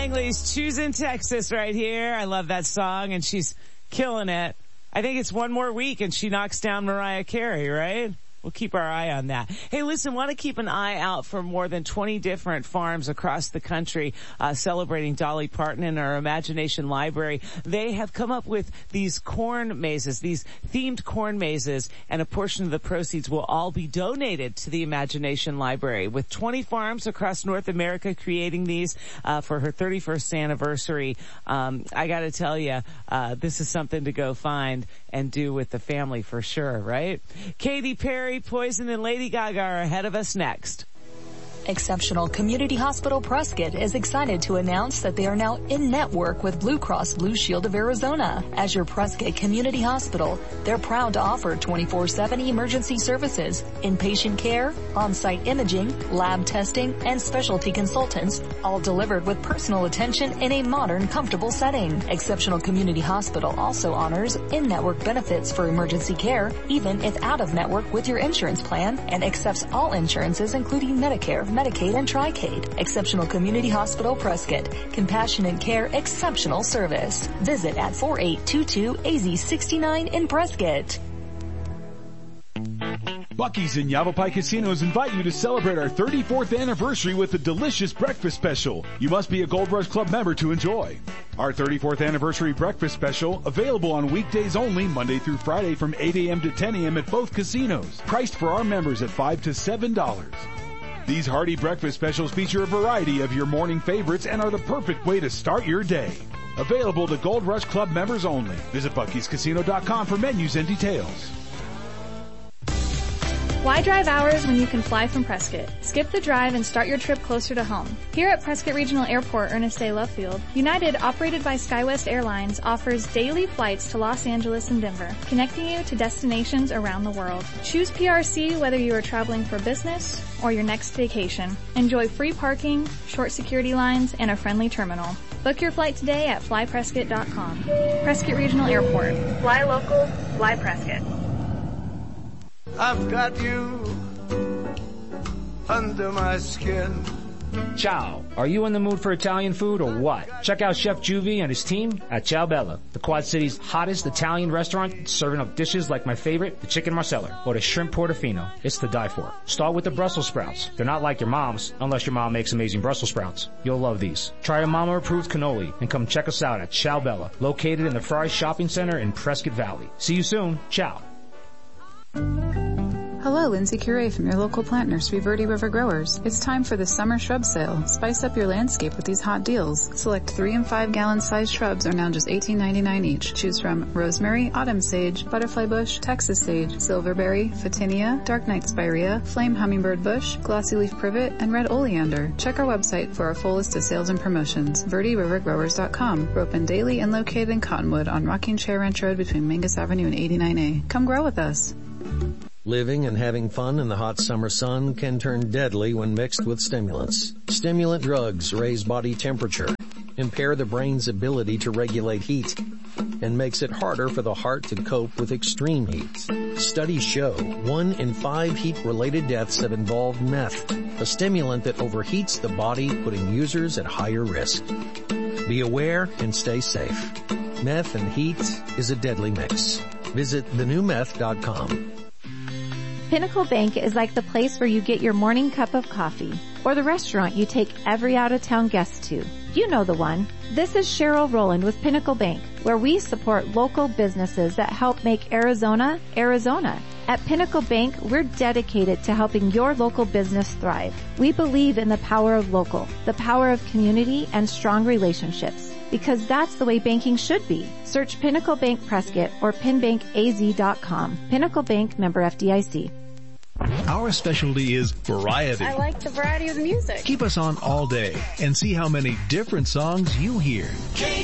Langley's Choosing Texas right here. I love that song, and she's killing it. I think it's one more week, and she knocks down Mariah Carey, right? We'll keep our eye on that. Hey, listen, want to keep an eye out for more than 20 different farms across the country celebrating Dolly Parton in our Imagination Library. They have come up with these corn mazes, these themed corn mazes, and a portion of the proceeds will all be donated to the Imagination Library. With 20 farms across North America creating these for her 31st anniversary, I got to tell you, this is something to go find and do with the family for sure, right? Katy Perry, Poison, and Lady Gaga are ahead of us next. Exceptional Community Hospital Prescott is excited to announce that they are now in network with Blue Cross Blue Shield of Arizona. As your Prescott Community Hospital, they're proud to offer 24/7 emergency services, inpatient care, on-site imaging, lab testing, and specialty consultants, all delivered with personal attention in a modern, comfortable setting. Exceptional Community Hospital also honors in-network benefits for emergency care, even if out-of-network with your insurance plan, and accepts all insurances including Medicare, Medicaid, and Tricade. Exceptional Community Hospital Prescott. Compassionate care, exceptional service. Visit at 4822 AZ69 in Prescott. Buc-ee's and Yavapai Casinos invite you to celebrate our 34th anniversary with a delicious breakfast special. You must be a Gold Rush Club member to enjoy. Our 34th anniversary breakfast special, available on weekdays only, Monday through Friday from 8 a.m. to 10 a.m. at both casinos. Priced for our members at $5 to $7. These hearty breakfast specials feature a variety of your morning favorites and are the perfect way to start your day. Available to Gold Rush Club members only. Visit Buc-ee'sCasino.com for menus and details. Why drive hours when you can fly from Prescott? Skip the drive and start your trip closer to home. Here at Prescott Regional Airport, Ernest A. Love Field, United, operated by SkyWest Airlines, offers daily flights to Los Angeles and Denver, connecting you to destinations around the world. Choose PRC whether you are traveling for business or your next vacation. Enjoy free parking, short security lines, and a friendly terminal. Book your flight today at flyprescott.com. Prescott Regional Airport. Fly local, fly Prescott. I've got you under my skin. Ciao. Are you in the mood for Italian food or what? Check out Chef Juvie and his team at Ciao Bella, the Quad City's hottest Italian restaurant, serving up dishes like my favorite, the chicken marsala, or the shrimp portofino. It's to die for. Start with the Brussels sprouts. They're not like your mom's, unless your mom makes amazing Brussels sprouts. You'll love these. Try a mama-approved cannoli and come check us out at Ciao Bella, located in the Fry's Shopping Center in Prescott Valley. See you soon. Ciao. Hello, Lindsay Curie from your local plant nursery, Verde River Growers. It's time for the summer shrub sale. Spice up your landscape with these hot deals. Select 3 and 5 gallon size shrubs are now just $18.99 each. Choose from rosemary, autumn sage, butterfly bush, Texas sage, silverberry, photinia, dark night spirea, flame hummingbird bush, glossy leaf privet, and red oleander. Check our website for our full list of sales and promotions. VerdeRiverGrowers.com. We're open daily and located in Cottonwood on Rocking Chair Ranch Road between Mingus Avenue and 89A. Come grow with us. Living and having fun in the hot summer sun can turn deadly when mixed with stimulants. Stimulant drugs raise body temperature, impair the brain's ability to regulate heat, and makes it harder for the heart to cope with extreme heat. Studies show 1 in 5 heat-related deaths have involved meth, a stimulant that overheats the body, putting users at higher risk. Be aware and stay safe. Meth and heat is a deadly mix. Visit thenewmeth.com. Pinnacle Bank is like the place where you get your morning cup of coffee, or the restaurant you take every out-of-town guest to. You know the one. This is Cheryl Rowland with Pinnacle Bank, where we support local businesses that help make Arizona, Arizona. At Pinnacle Bank, we're dedicated to helping your local business thrive. We believe in the power of local, the power of community, and strong relationships, because that's the way banking should be. Search Pinnacle Bank Prescott or pinbankaz.com. Pinnacle Bank, member FDIC. Our specialty is variety. I like the variety of the music. Keep us on all day and see how many different songs you hear.